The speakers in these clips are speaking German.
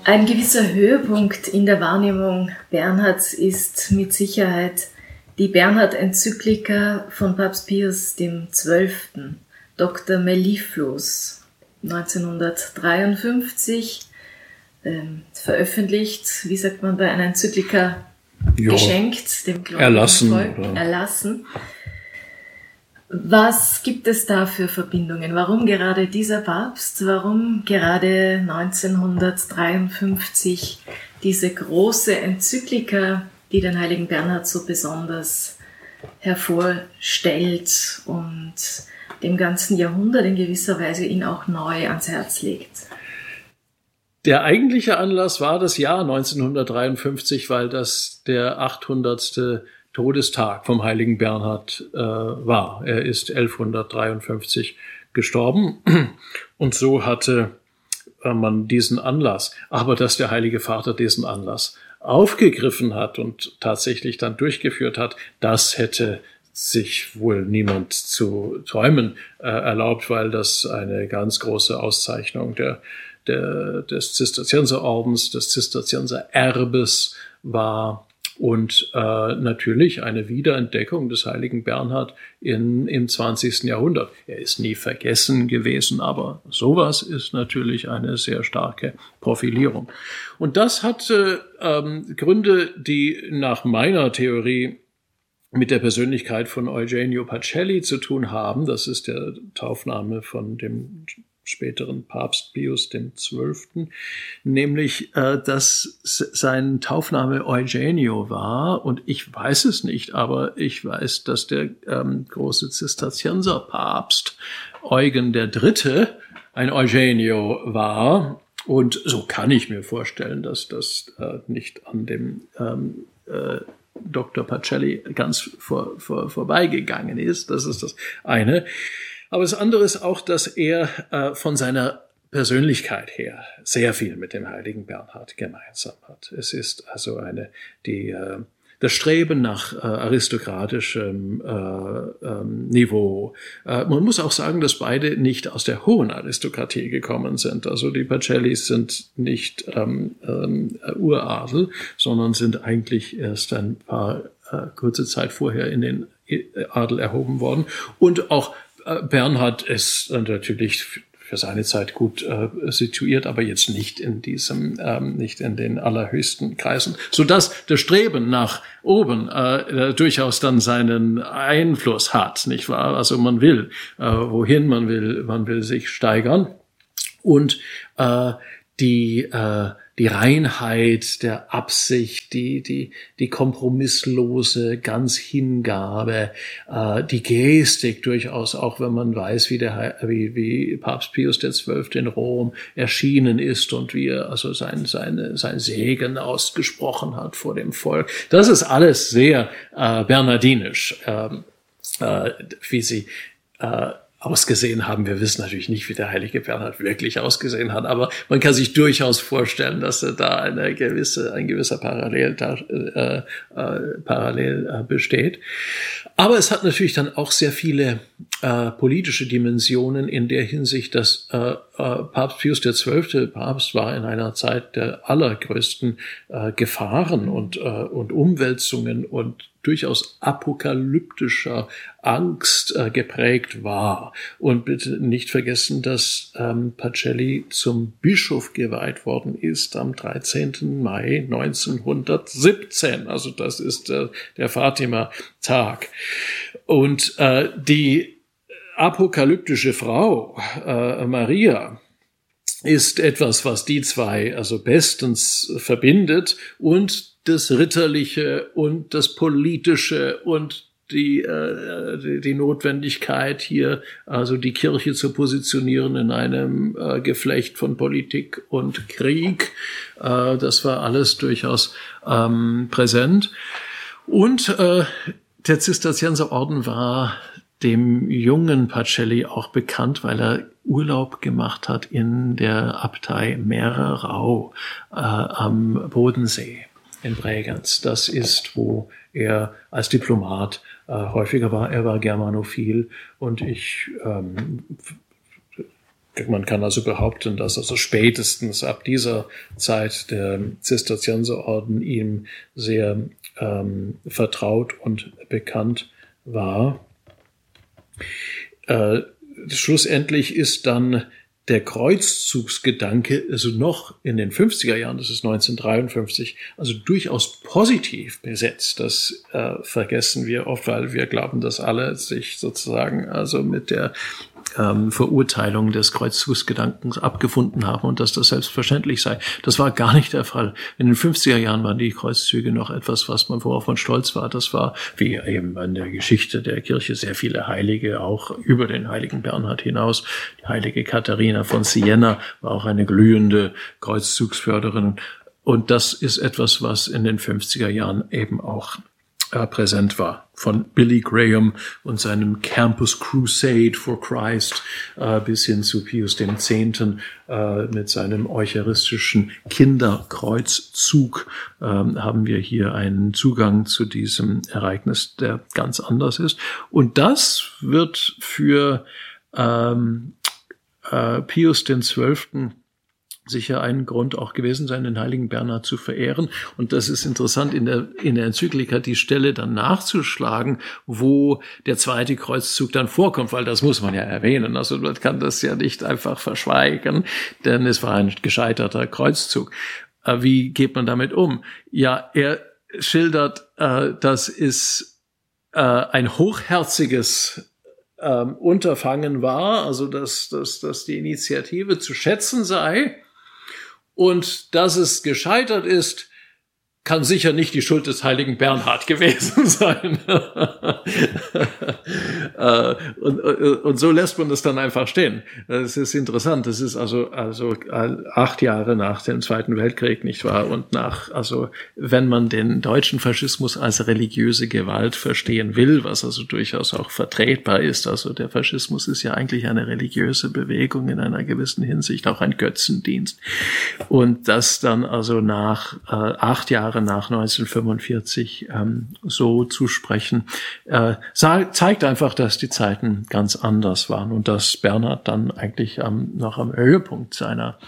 Ein gewisser Höhepunkt in der Wahrnehmung Bernhards ist mit Sicherheit die Bernhard-Enzyklika von Papst Pius XII., Dr. Mellifluus, 1953, veröffentlicht, wie sagt man bei einer Enzyklika, geschenkt, dem gläubigen Volk, erlassen. Was gibt es da für Verbindungen? Warum gerade dieser Papst? Warum gerade 1953 diese große Enzyklika, die den heiligen Bernhard so besonders hervorstellt und dem ganzen Jahrhundert in gewisser Weise ihn auch neu ans Herz legt? Der eigentliche Anlass war das Jahr 1953, weil das der 800. Todestag vom heiligen Bernhard war. Er ist 1153 gestorben und so hatte man diesen Anlass. Aber dass der Heilige Vater diesen Anlass aufgegriffen hat und tatsächlich dann durchgeführt hat, das hätte sich wohl niemand zu träumen erlaubt, weil das eine ganz große Auszeichnung des Zisterzienserordens, des Zisterziensererbes war. Und natürlich eine Wiederentdeckung des heiligen Bernhard im 20. Jahrhundert. Er ist nie vergessen gewesen, aber sowas ist natürlich eine sehr starke Profilierung. Und das hat Gründe, die nach meiner Theorie mit der Persönlichkeit von Eugenio Pacelli zu tun haben. Das ist der Taufname von dem späteren Papst Pius XII., nämlich, dass sein Taufname Eugenio war, und ich weiß es nicht, aber ich weiß, dass der große Zisterzienserpapst Eugen III. Ein Eugenio war, und so kann ich mir vorstellen, dass das nicht an dem Dr. Pacelli ganz vorbeigegangen ist. Das ist das eine. Aber das andere ist auch, dass er von seiner Persönlichkeit her sehr viel mit dem heiligen Bernhard gemeinsam hat. Es ist also das Streben nach aristokratischem Niveau. Man muss auch sagen, dass beide nicht aus der hohen Aristokratie gekommen sind. Also die Pacellis sind nicht Uradel, sondern sind eigentlich erst ein paar kurze Zeit vorher in den Adel erhoben worden. Und auch Bernhard ist natürlich für seine Zeit gut situiert, aber jetzt nicht in nicht in den allerhöchsten Kreisen, sodass das Streben nach oben durchaus dann seinen Einfluss hat, nicht wahr? Also man will wohin, man will sich steigern, und die Reinheit der Absicht, die kompromisslose Ganzhingabe, die Gestik durchaus, auch wenn man weiß, wie Papst Pius XII. In Rom erschienen ist und wie er also sein Segen ausgesprochen hat vor dem Volk. Das ist alles sehr bernhardinisch, wie sie ausgesehen haben. Wir wissen natürlich nicht, wie der heilige Bernhard wirklich ausgesehen hat, aber man kann sich durchaus vorstellen, dass da ein gewisser Parallel besteht. Aber es hat natürlich dann auch sehr viele politische Dimensionen in der Hinsicht, dass Papst Pius XII. Papst war in einer Zeit der allergrößten Gefahren und Umwälzungen und durchaus apokalyptischer Angst geprägt war. Und bitte nicht vergessen, dass Pacelli zum Bischof geweiht worden ist am 13. Mai 1917. Also das ist der Fatima-Tag. Und die apokalyptische Frau Maria ist etwas, was die zwei also bestens verbindet, und das Ritterliche und das Politische und die Notwendigkeit, hier also die Kirche zu positionieren in einem Geflecht von Politik und Krieg. Das war alles durchaus präsent. Und der Zisterzienserorden war dem jungen Pacelli auch bekannt, weil er Urlaub gemacht hat in der Abtei Meererau am Bodensee in Bregenz. Das ist, wo er als Diplomat häufiger war. Er war germanophil, und ich man kann also behaupten, dass also spätestens ab dieser Zeit der Zisterzienserorden ihm sehr vertraut und bekannt war. Schlussendlich ist dann der Kreuzzugsgedanke, also noch in den 50er Jahren, das ist 1953, also durchaus positiv besetzt. Das vergessen wir oft, weil wir glauben, dass alle sich sozusagen also mit der Verurteilung des Kreuzzugsgedankens abgefunden haben und dass das selbstverständlich sei. Das war gar nicht der Fall. In den 50er Jahren waren die Kreuzzüge noch etwas, worauf man stolz war. Das war, wie eben in der Geschichte der Kirche, sehr viele Heilige, auch über den heiligen Bernhard hinaus. Die heilige Katharina von Siena war auch eine glühende Kreuzzugsförderin. Und das ist etwas, was in den 50er Jahren eben auch präsent war. Von Billy Graham und seinem Campus Crusade for Christ bis hin zu Pius X. Mit seinem eucharistischen Kinderkreuzzug haben wir hier einen Zugang zu diesem Ereignis, der ganz anders ist. Und das wird für Pius XII. Sicher ein Grund auch gewesen sein, den heiligen Bernhard zu verehren. Und das ist interessant, in der Enzyklika die Stelle dann nachzuschlagen, wo der zweite Kreuzzug dann vorkommt, weil das muss man ja erwähnen. Also man kann das ja nicht einfach verschweigen, denn es war ein gescheiterter Kreuzzug. Wie geht man damit um? Ja, er schildert, dass es ein hochherziges Unterfangen war, also dass die Initiative zu schätzen sei. Und dass es gescheitert ist, kann sicher nicht die Schuld des heiligen Bernhard gewesen sein. Und so lässt man das dann einfach stehen. Das ist interessant. Das ist also 8 Jahre nach dem Zweiten Weltkrieg, nicht wahr? Und wenn man den deutschen Faschismus als religiöse Gewalt verstehen will, was also durchaus auch vertretbar ist. Also der Faschismus ist ja eigentlich eine religiöse Bewegung in einer gewissen Hinsicht, auch ein Götzendienst. Und das dann also nach 8 Jahren nach 1945 so zu sprechen, zeigt einfach, dass die Zeiten ganz anders waren und dass Bernhard dann eigentlich noch am Höhepunkt seiner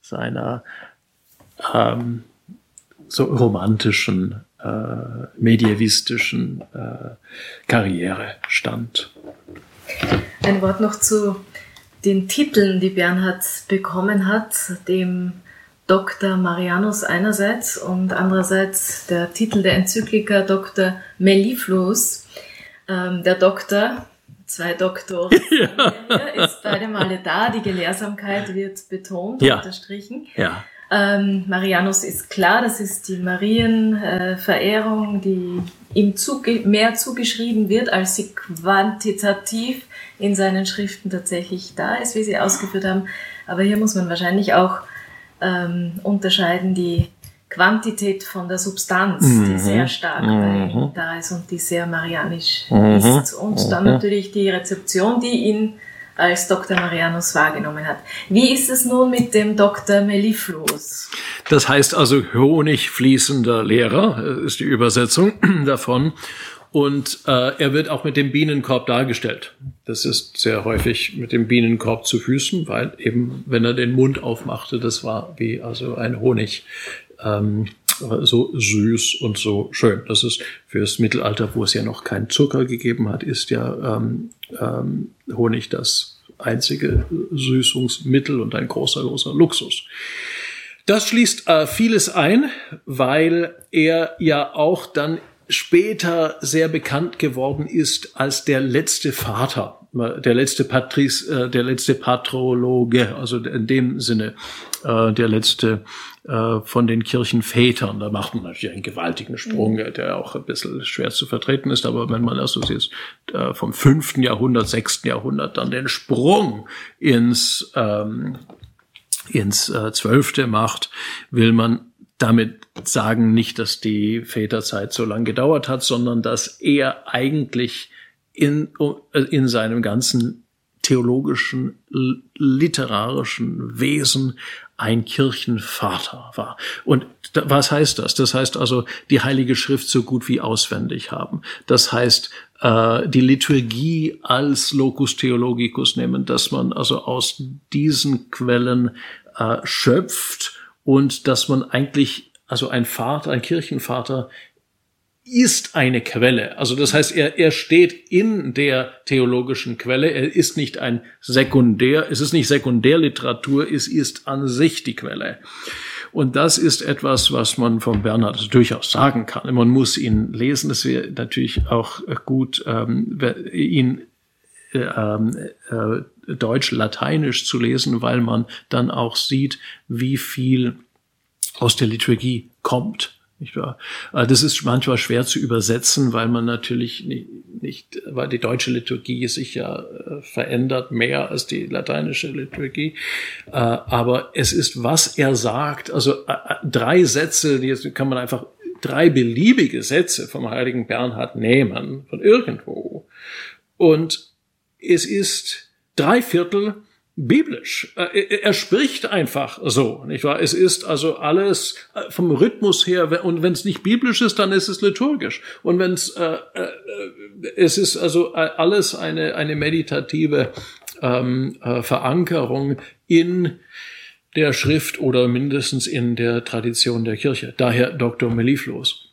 so romantischen, medievistischen Karriere stand. Ein Wort noch zu den Titeln, die Bernhard bekommen hat, dem Dr. Marianus einerseits und andererseits der Titel der Enzyklika Dr. Mellifluus. Der Doktor, 2 Doktoren, ist beide Male da. Die Gelehrsamkeit wird betont, unterstrichen. Ja. Marianus ist klar, das ist die Marienverehrung, die ihm mehr zugeschrieben wird, als sie quantitativ in seinen Schriften tatsächlich da ist, wie Sie ausgeführt haben. Aber hier muss man wahrscheinlich auch unterscheiden die Quantität von der Substanz, die sehr stark da ist und die sehr marianisch ist. Und dann natürlich die Rezeption, die ihn als Dr. Marianus wahrgenommen hat. Wie ist es nun mit dem Dr. Mellifluus? Das heißt also honigfließender Lehrer, ist die Übersetzung davon. Und er wird auch mit dem Bienenkorb dargestellt. Das ist sehr häufig mit dem Bienenkorb zu Füßen, weil eben, wenn er den Mund aufmachte, das war wie also ein Honig, so süß und so schön. Das ist fürs Mittelalter, wo es ja noch keinen Zucker gegeben hat, ist ja Honig das einzige Süßungsmittel und ein großer Luxus. Das schließt vieles ein, weil er ja auch dann später sehr bekannt geworden ist als der letzte Vater, der letzte Patrologe, also in dem Sinne der letzte von den Kirchenvätern. Da macht man natürlich einen gewaltigen Sprung, der auch ein bisschen schwer zu vertreten ist, aber wenn man also jetzt vom 5. Jahrhundert, 6. Jahrhundert dann den Sprung ins 12. macht, will man damit sagen nicht, dass die Väterzeit so lang gedauert hat, sondern dass er eigentlich in seinem ganzen theologischen, literarischen Wesen ein Kirchenvater war. Und was heißt das? Das heißt also, die Heilige Schrift so gut wie auswendig haben. Das heißt, die Liturgie als Locus Theologicus nehmen, dass man also aus diesen Quellen schöpft und dass man eigentlich, also ein Kirchenvater ist eine Quelle. Also das heißt, er steht in der theologischen Quelle. Er ist nicht es ist nicht Sekundärliteratur, es ist an sich die Quelle. Und das ist etwas, was man von Bernhard durchaus sagen kann. Man muss ihn lesen. Es wäre natürlich auch gut, ihn deutsch-lateinisch zu lesen, weil man dann auch sieht, wie viel aus der Liturgie kommt. Nicht wahr? Das ist manchmal schwer zu übersetzen, weil man natürlich weil die deutsche Liturgie sich ja verändert mehr als die lateinische Liturgie. Aber es ist, was er sagt, also 3 Sätze, jetzt kann man einfach 3 beliebige Sätze vom heiligen Bernhard nehmen, von irgendwo. Und es ist 3/4 biblisch. Er spricht einfach so, nicht wahr? Es ist also alles vom Rhythmus her, und wenn es nicht biblisch ist, dann ist es liturgisch. Und wenn es ist also alles eine meditative Verankerung in der Schrift oder mindestens in der Tradition der Kirche. Daher Dr. Melifluus.